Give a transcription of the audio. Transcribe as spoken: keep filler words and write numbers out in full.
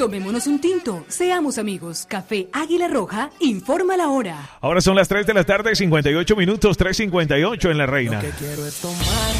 Tomémonos un tinto, seamos amigos. Café Águila Roja, informa la hora. Ahora son las tres de la tarde, cincuenta y ocho minutos, tres cincuenta y ocho en La Reina. Lo que quiero es tomar